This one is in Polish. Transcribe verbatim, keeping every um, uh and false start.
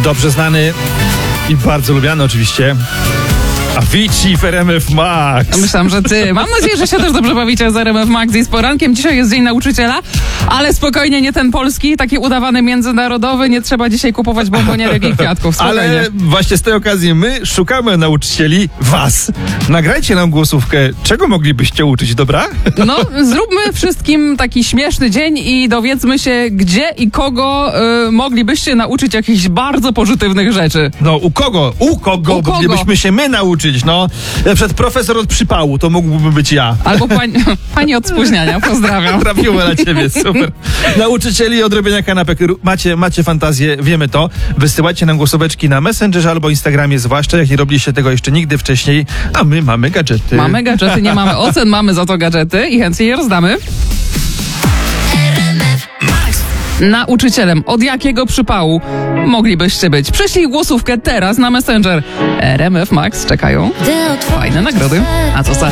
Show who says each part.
Speaker 1: dobrze znany i bardzo lubiany oczywiście Avicii w R M F Max.
Speaker 2: Myślałam, że ty. Mam nadzieję, że się też dobrze bawicie z R M F Max i z porankiem. Dzisiaj jest Dzień Nauczyciela, ale spokojnie, nie ten polski, taki udawany międzynarodowy. Nie trzeba dzisiaj kupować bombonierek i kwiatków. Spokojnie.
Speaker 1: Ale właśnie z tej okazji my szukamy nauczycieli was. Nagrajcie nam głosówkę, czego moglibyście uczyć, dobra?
Speaker 2: No, zróbmy wszystkim taki śmieszny dzień i dowiedzmy się, gdzie i kogo y, moglibyście nauczyć jakichś bardzo pożytywnych rzeczy.
Speaker 1: No, u kogo? U kogo?
Speaker 2: U kogo?
Speaker 1: Moglibyśmy się my nauczyć, no. Na przykład profesor od przypału, to mógłby być ja.
Speaker 2: Albo pani, pani od spóźniania. Pozdrawiam.
Speaker 1: Trafiło na ciebie, super. Nauczycieli od robienia kanapek. Macie, macie fantazję, wiemy to. Wysyłajcie nam głosóweczki na Messengerze albo Instagramie, zwłaszcza jak nie robiliście tego jeszcze nigdy wcześniej, a my mamy gadżety.
Speaker 2: Mamy gadżety, nie mamy ocen, mamy za to gadżety i chętnie je rozdamy. Nauczycielem od jakiego przypału moglibyście być? Przyślij głosówkę teraz na Messenger. R M F Max czekają fajne nagrody. A co za